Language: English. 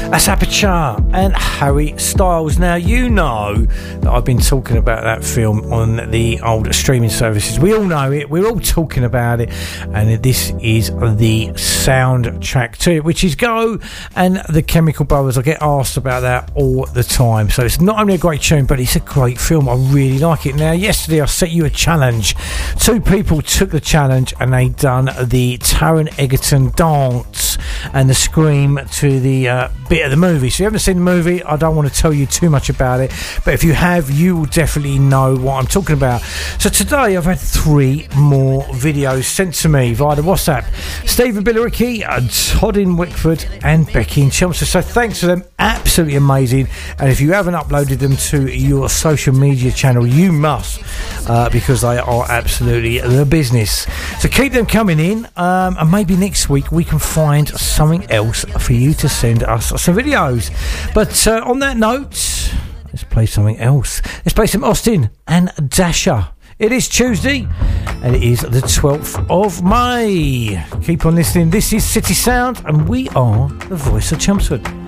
That's Aperture and Harry Styles. Now, you know that I've been talking about that film on the old streaming services. We all know it. We're all talking about it. And this is the soundtrack to it, which is Go and the Chemical Brothers. I get asked about that all the time. So it's not only a great tune, but it's a great film. I really like it. Now, yesterday I set you a challenge. 2 people took the challenge and they done the Taron Egerton dance and the scream to the bit of the movie. So if you haven't seen the movie, I don't want to tell you too much about it, but if you have, you will definitely know what I'm talking about. So today I've had 3 more videos sent to me via the WhatsApp. Stephen Billericay, Todd in Wickford and Becky in Chelmsford. So thanks to them, absolutely amazing. And if you haven't uploaded them to your social media channel, you must, because they are absolutely the business. So keep them coming in, and maybe next week we can find something else for you to send us some videos. But on that note, let's play something else. Let's play some Austin and Dasher. It is Tuesday and it is the 12th of May. Keep on listening. This is City Sound and we are the voice of Chelmsford.